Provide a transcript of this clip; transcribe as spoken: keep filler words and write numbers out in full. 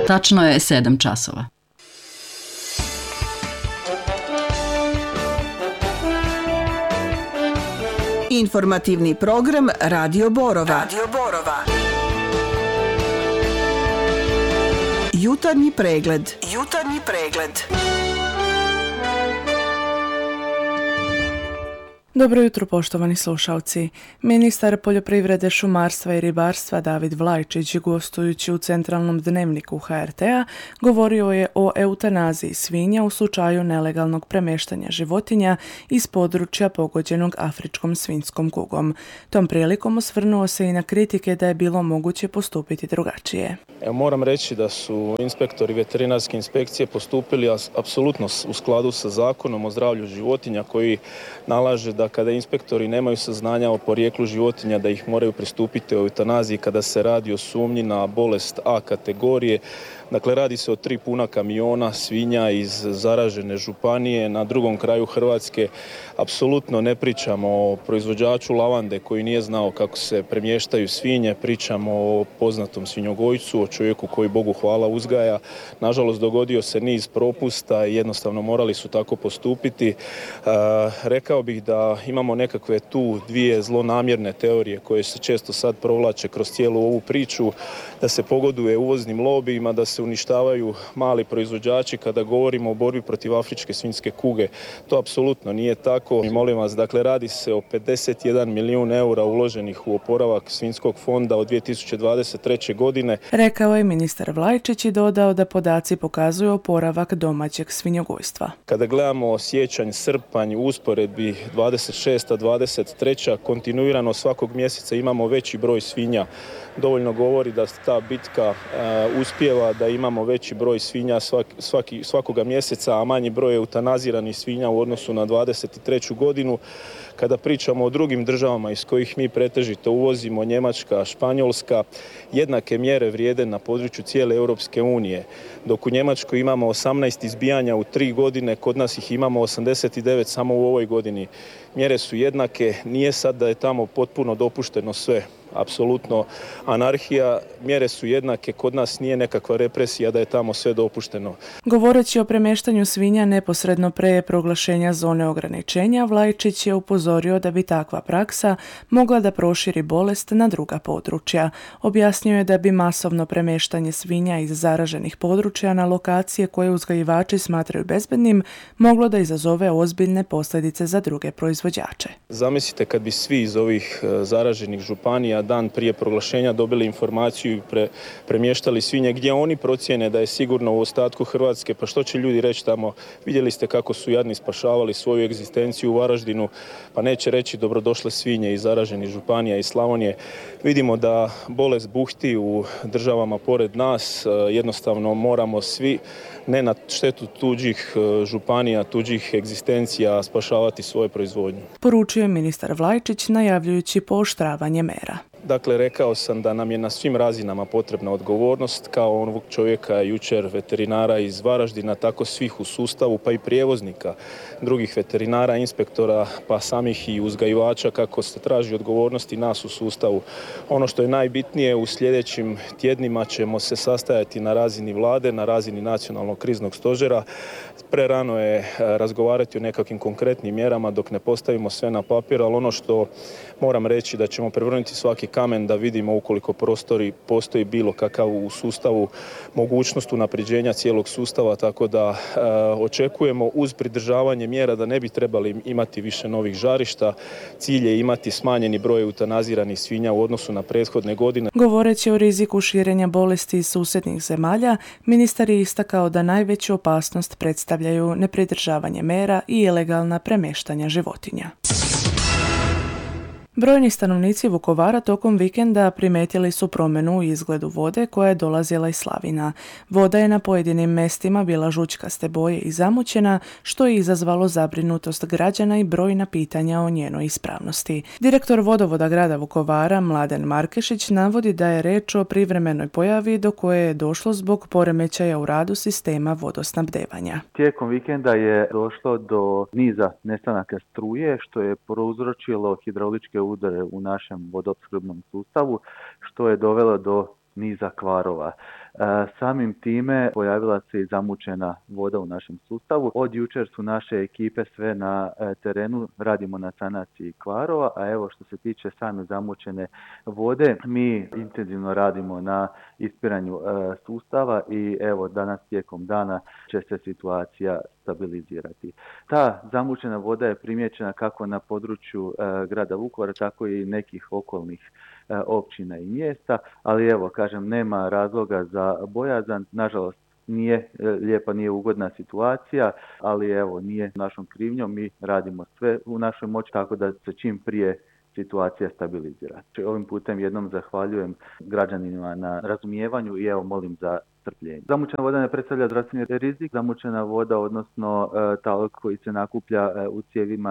Tačno je sedam časova. Informativni program Radio Borova. Radio Borova. Jutarnji pregled. Jutarnji pregled. Dobro jutro, poštovani slušalci. Ministar poljoprivrede, šumarstva i ribarstva David Vlajčić, gostujući u centralnom dnevniku ha er te-a, govorio je o eutanaziji svinja u slučaju nelegalnog premeštanja životinja iz područja pogođenog afričkom svinjskom kugom. Tom prilikom osvrnuo se i na kritike da je bilo moguće postupiti drugačije. Evo, moram reći da su inspektori veterinarske inspekcije postupili apsolutno u skladu sa Zakonom o zdravlju životinja koji nalaže da kada inspektori nemaju saznanja o porijeklu životinja da ih moraju pristupiti eutanaziji kada se radi o sumnji na bolest A kategorije. Dakle, radi se o tri puna kamiona svinja iz zaražene županije na drugom kraju Hrvatske. Apsolutno ne pričamo o proizvođaču lavande koji nije znao kako se premještaju svinje, pričamo o poznatom svinjogojcu, o čovjeku koji, Bogu hvala, uzgaja. Nažalost, dogodio se niz propusta i jednostavno morali su tako postupiti. E, rekao bih da imamo nekakve tu dvije zlonamjerne teorije koje se često sad provlače kroz cijelu ovu priču, da se pogoduje uvoznim lobijima, da se uništavaju mali proizvođači kada govorimo o borbi protiv afričke svinjske kuge. To apsolutno nije tako. I molim vas, dakle, radi se o pedeset jedan milijun eura uloženih u oporavak svinjskog fonda od dvije tisuće dvadeset treće. godine. Rekao je ministar Vlajčić i dodao da podaci pokazuju oporavak domaćeg svinjogojstva. Kada gledamo siječanj, srpanj, u usporedbi dvadeset šesta dvadeset treća. kontinuirano svakog mjeseca imamo veći broj svinja. Dovoljno govori da ta bitka uh, uspijeva, da imamo veći broj svinja svaki, svaki, svakoga mjeseca, a manji broj eutanaziranih svinja u odnosu na dvadeset treću. godinu. Kada pričamo o drugim državama iz kojih mi pretežito uvozimo, Njemačka, Španjolska, jednake mjere vrijede na području cijele Europske unije. Dok u Njemačkoj imamo osamnaest izbijanja u tri godine, kod nas ih imamo osamdeset devet samo u ovoj godini. Mjere su jednake, nije sad da je tamo potpuno dopušteno sve. Apsolutno anarhija, mjere su jednake, kod nas nije nekakva represija da je tamo sve dopušteno. Govoreći o premještanju svinja neposredno pre proglašenja zone ograničenja, Vlajčić je upozorio da bi takva praksa mogla da proširi bolest na druga područja. Objasnio je da bi masovno premještanje svinja iz zaraženih područja na lokacije koje uzgajivači smatraju bezbednim moglo da izazove ozbiljne posljedice za druge proizvođače. Zamislite kad bi svi iz ovih zaraženih županija dan prije proglašenja dobili informaciju i pre, premještali svinje gdje oni procijene da je sigurno u ostatku Hrvatske, pa što će ljudi reći tamo? Vidjeli ste kako su jadni spašavali svoju egzistenciju u Varaždinu, pa neće reći dobrodošle svinje iz zaraženih županija i Slavonije. Vidimo da bolest buhti u državama pored nas, jednostavno moramo svi, ne na štetu tuđih županija, tuđih egzistencija, spašavati svoje proizvodnje. Poručio je ministar Vlajčić najavljujući pooštravanje mera. Dakle, rekao sam da nam je na svim razinama potrebna odgovornost, kao onog čovjeka jučer veterinara iz Varaždina, tako svih u sustavu, pa i prijevoznika, drugih veterinara, inspektora, pa samih i uzgajivača, kako se traži odgovornost i nas u sustavu. Ono što je najbitnije, u sljedećim tjednima ćemo se sastajati na razini vlade, na razini nacionalnog kriznog stožera. Prerano je razgovarati o nekakvim konkretnim mjerama dok ne postavimo sve na papir, ali ono što moram reći da ćemo prevrnuti svaki kamen da vidimo ukoliko prostori postoji bilo kakav u sustavu mogućnost unapređenja cijelog sustava, tako da e, očekujemo uz pridržavanje mjera da ne bi trebali imati više novih žarišta. Cilj je imati smanjeni broj eutanaziranih svinja u odnosu na prethodne godine. Govoreći o riziku širenja bolesti iz susjednih zemalja, ministar je istakao da najveću opasnost predstavljaju nepridržavanje mera i ilegalna premještanja životinja. Brojni stanovnici Vukovara tokom vikenda primetili su promjenu u izgledu vode koja je dolazila iz slavina. Voda je na pojedinim mestima bila žućkaste boje i zamućena, što je izazvalo zabrinutost građana i brojna pitanja o njenoj ispravnosti. Direktor vodovoda grada Vukovara, Mladen Markešić, navodi da je reč o privremenoj pojavi do koje je došlo zbog poremećaja u radu sistema vodosnabdevanja. Tijekom vikenda je došlo do niza nestanaka struje, što je prouzročilo hidrauličke udare u našem vodoopskrbnom sustavu, što je dovelo do niza kvarova. Samim time pojavila se i zamućena voda u našem sustavu. Od jučer su naše ekipe sve na terenu, radimo na sanaciji kvarova, a evo što se tiče same zamućene vode, mi intenzivno radimo na ispiranju sustava i evo danas tijekom dana će se situacija stabilizirati. Ta zamućena voda je primijećena kako na području grada Vukovara, tako i nekih okolnih općina i mjesta, ali evo, kažem, nema razloga za bojazan, nažalost nije lijepa, nije ugodna situacija, ali evo, nije našom krivnjom, mi radimo sve u našoj moći tako da se čim prije situacija stabilizira. Ovim putem jednom zahvaljujem građanima na razumijevanju i evo molim za strpljenje. Zamućena voda ne predstavlja zdravstveni rizik. Zamućena voda, odnosno talog koji se nakuplja u cijevima